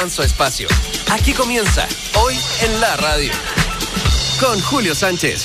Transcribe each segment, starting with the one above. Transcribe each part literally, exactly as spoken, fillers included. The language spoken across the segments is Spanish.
Su espacio. Aquí comienza Hoy en la Radio con Julio Sánchez.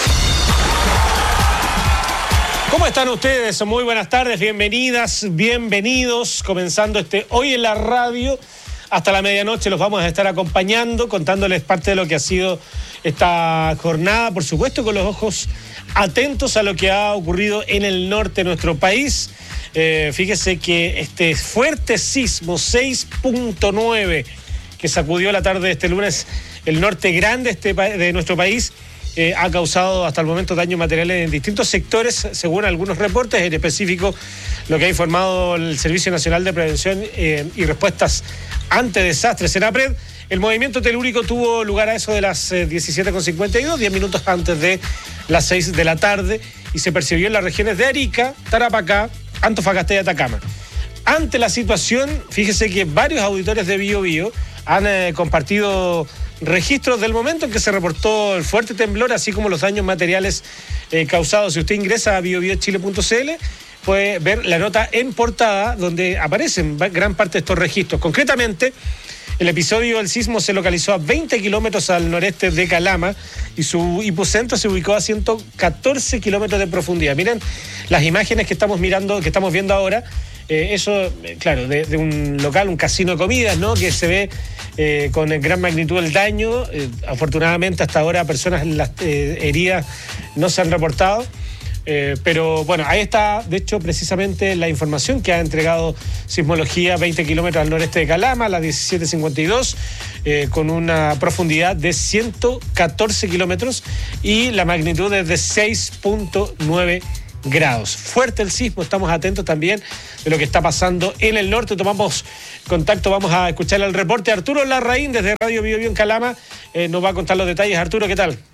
¿Cómo están ustedes? Muy buenas tardes, bienvenidas, bienvenidos. Comenzando este Hoy en la Radio. Hasta la medianoche los vamos a estar acompañando, contándoles parte de lo que ha sido esta jornada, por supuesto con los ojos atentos a lo que ha ocurrido en el norte de nuestro país. Eh, fíjese que este fuerte sismo seis punto nueve que sacudió la tarde de este lunes el norte grande este, de nuestro país eh, ha causado hasta el momento daños materiales en distintos sectores, según algunos reportes, en específico lo que ha informado el Servicio Nacional de Prevención eh, y Respuestas ante Desastres, SENAPRED. El movimiento telúrico tuvo lugar a eso de las eh, diecisiete con cincuenta y dos, diez minutos antes de las seis de la tarde, y se percibió en las regiones de Arica, Tarapacá, Antofagasta y Atacama. Ante la situación, fíjese que varios auditores de Bío Bío han eh, compartido registros del momento en que se reportó el fuerte temblor, así como los daños materiales eh, causados. Si usted ingresa a bio bio chile punto c l, puede ver la nota en portada donde aparecen gran parte de estos registros. Concretamente, el episodio del sismo se localizó a veinte kilómetros al noreste de Calama y su hipocentro se ubicó a ciento catorce kilómetros de profundidad. Miren las imágenes que estamos mirando, que estamos viendo ahora. Eh, eso, eh, claro, de, de un local, un casino de comidas, ¿no? Que se ve eh, con gran magnitud el daño. Eh, afortunadamente, hasta ahora, personas las, eh, heridas no se han reportado. Eh, pero bueno, ahí está, de hecho, precisamente la información que ha entregado Sismología, veinte kilómetros al noreste de Calama, a las diecisiete cincuenta y dos, eh, con una profundidad de ciento catorce kilómetros y la magnitud es de seis punto nueve grados. Fuerte el sismo, estamos atentos también de lo que está pasando en el norte. Tomamos contacto, vamos a escuchar el reporte. Arturo Larraín, desde Radio Bío Bío en Calama, eh, nos va a contar los detalles. Arturo, ¿qué tal?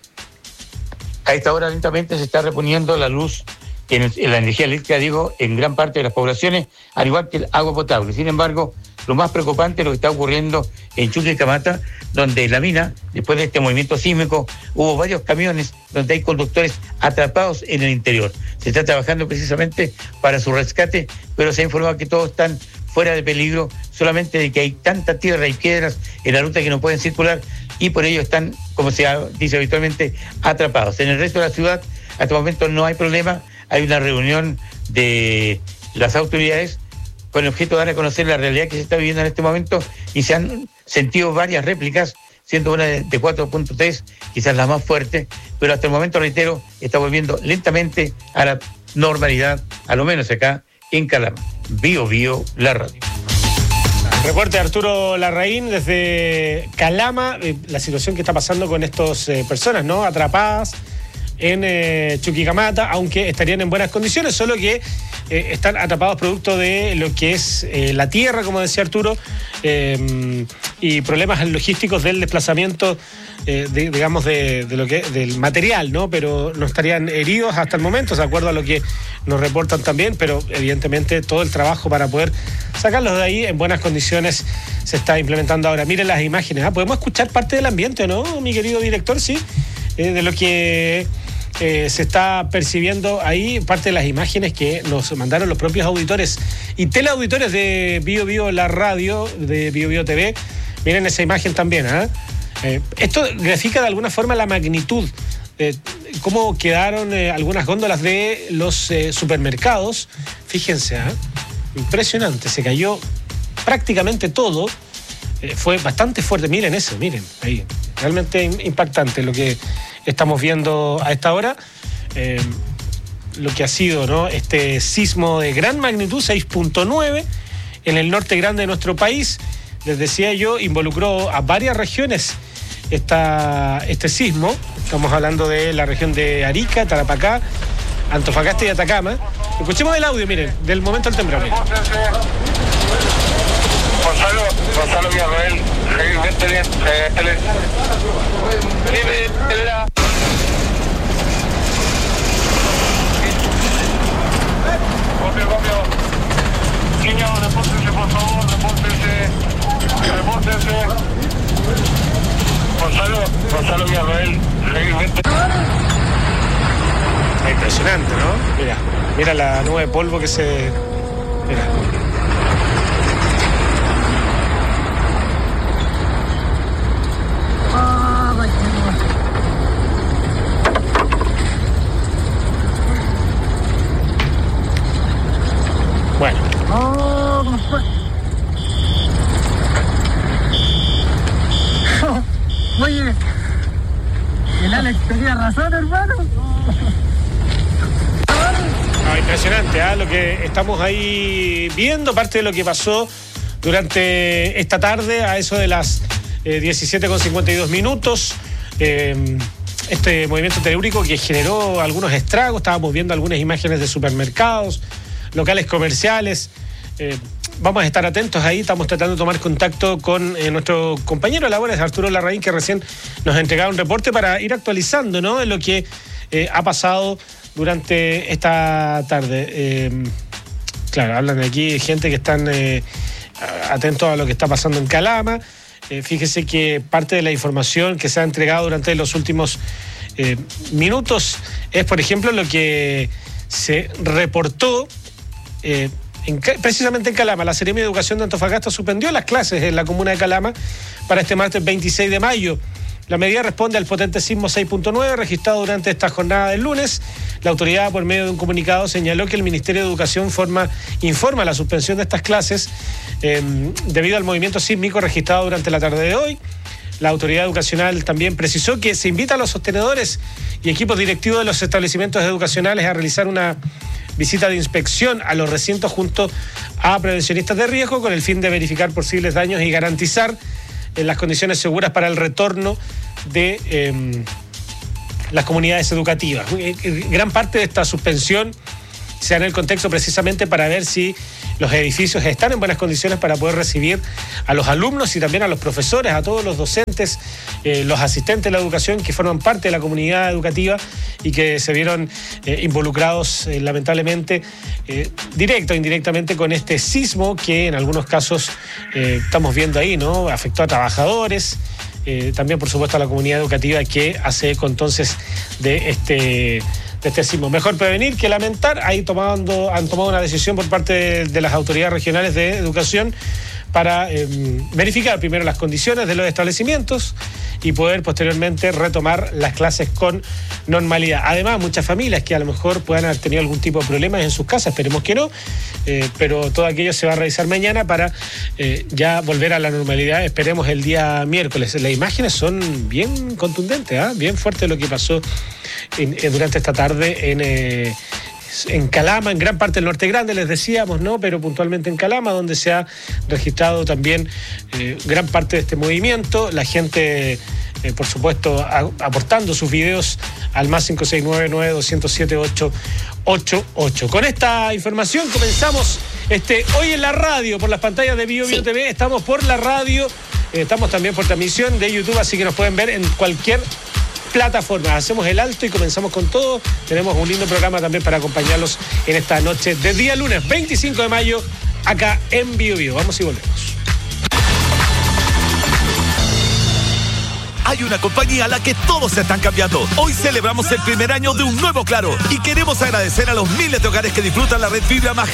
A esta hora lentamente se está reponiendo la luz, en, el, en la energía eléctrica, digo, en gran parte de las poblaciones, al igual que el agua potable. Sin embargo, lo más preocupante es lo que está ocurriendo en Chuquicamata, donde la mina, después de este movimiento sísmico, hubo varios camiones donde hay conductores atrapados en el interior. Se está trabajando precisamente para su rescate, pero se ha informado que todos están fuera de peligro, solamente de que hay tanta tierra y piedras en la ruta que no pueden circular, y por ello están, como se dice habitualmente, atrapados. En el resto de la ciudad, hasta el momento no hay problema. Hay una reunión de las autoridades con el objeto de dar a conocer la realidad que se está viviendo en este momento, y se han sentido varias réplicas, siendo una de cuatro punto tres, quizás la más fuerte, pero hasta el momento, reitero, está volviendo lentamente a la normalidad, a lo menos acá en Calama. Bío Bío, la radio. Reporte de Arturo Larraín desde Calama, eh, la situación que está pasando con estas eh, personas, ¿no? Atrapadas en eh, Chuquicamata, aunque estarían en buenas condiciones, solo que eh, están atrapados producto de lo que es eh, la tierra, como decía Arturo, eh, y problemas logísticos del desplazamiento, eh, de, digamos, de, de lo que del material, ¿no? Pero no estarían heridos hasta el momento, de acuerdo a lo que nos reportan también, pero evidentemente todo el trabajo para poder sacarlos de ahí en buenas condiciones se está implementando ahora. Miren las imágenes, ¿ah? Podemos escuchar parte del ambiente, ¿no, mi querido director? Sí, eh, de lo que eh, se está percibiendo ahí, parte de las imágenes que nos mandaron los propios auditores y teleauditores de Bío Bío, la radio, de Bío Bío T V. Miren esa imagen también, ¿ah? Eh, esto grafica de alguna forma la magnitud, eh, cómo quedaron eh, algunas góndolas de los eh, supermercados. Fíjense, ¿eh? Impresionante, se cayó prácticamente todo, eh, fue bastante fuerte. Miren eso, miren, ahí, realmente impactante lo que estamos viendo a esta hora, eh, lo que ha sido, ¿no? Este sismo de gran magnitud, seis punto nueve, en el norte grande de nuestro país. Les decía yo, involucró a varias regiones esta, este sismo. Estamos hablando de la región de Arica, Tarapacá, Antofagasta y Atacama. Escuchemos el audio, miren, del momento del temblor. Gonzalo, Gonzalo Villarroel, vente bien, tele. Copio, copio. Niños, repórtense, por favor, repórtense. Repórtense. Gonzalo, Gonzalo Villarroel, vente. Impresionante, ¿no? Mira, mira la nube de polvo que se... Mira. tenía razón, hermano. No, impresionante, ¿eh? Lo que estamos ahí viendo, parte de lo que pasó durante esta tarde a eso de las eh, diecisiete con cincuenta y dos minutos. Eh, este movimiento telúrico que generó algunos estragos, estábamos viendo algunas imágenes de supermercados, locales comerciales. Eh, vamos a estar atentos ahí, estamos tratando de tomar contacto con eh, nuestro compañero de labores, Arturo Larraín, que recién nos ha entregado un reporte para ir actualizando, ¿no?, en lo que eh, ha pasado durante esta tarde. Eh, claro, hablan aquí de gente que están eh, atentos a lo que está pasando en Calama. Eh, fíjese que parte de la información que se ha entregado durante los últimos eh, minutos es, por ejemplo, lo que se reportó eh, en, precisamente en Calama. La Seremi de Educación de Antofagasta suspendió las clases en la comuna de Calama para este martes veintiséis de mayo. La medida responde al potente sismo seis punto nueve registrado durante esta jornada del lunes. La autoridad, por medio de un comunicado, señaló que el Ministerio de Educación forma, informa la suspensión de estas clases eh, debido al movimiento sísmico registrado durante la tarde de hoy. La autoridad educacional también precisó que se invita a los sostenedores y equipos directivos de los establecimientos educacionales a realizar una visita de inspección a los recintos junto a prevencionistas de riesgo con el fin de verificar posibles daños y garantizar en las condiciones seguras para el retorno de eh, las comunidades educativas. Gran parte de esta suspensión se da en el contexto precisamente para ver si los edificios están en buenas condiciones para poder recibir a los alumnos y también a los profesores, a todos los docentes, eh, los asistentes de la educación que forman parte de la comunidad educativa y que se vieron eh, involucrados eh, lamentablemente eh, directo o indirectamente con este sismo que en algunos casos eh, estamos viendo ahí, ¿no? Afectó a trabajadores, eh, también por supuesto a la comunidad educativa que hace eco entonces de este... de este sismo. Mejor prevenir que lamentar. Ahí tomando, han tomado una decisión por parte de, de las autoridades regionales de educación para eh, verificar primero las condiciones de los establecimientos y poder posteriormente retomar las clases con normalidad. Además, muchas familias que a lo mejor puedan haber tenido algún tipo de problemas en sus casas, esperemos que no, eh, pero todo aquello se va a revisar mañana para eh, ya volver a la normalidad, esperemos el día miércoles. Las imágenes son bien contundentes, ¿eh? Bien fuerte lo que pasó en, en, durante esta tarde en... Eh, en Calama, en gran parte del Norte Grande, les decíamos, ¿no? Pero puntualmente en Calama, donde se ha registrado también eh, gran parte de este movimiento. La gente, eh, por supuesto, a, aportando sus videos al más cinco seis nueve nueve dos cero siete ocho ocho ocho. Con esta información comenzamos este hoy en la radio, por las pantallas de Bio Bio sí. T V. Estamos por la radio, eh, estamos también por transmisión de YouTube, así que nos pueden ver en cualquier plataformas. Hacemos el alto y comenzamos con todo. Tenemos un lindo programa también para acompañarlos en esta noche de día lunes veinticinco de mayo acá en Bio Bio. Vamos y volvemos. Hay una compañía a la que todos se están cambiando. Hoy celebramos el primer año de un nuevo Claro y queremos agradecer a los miles de hogares que disfrutan la red fibra más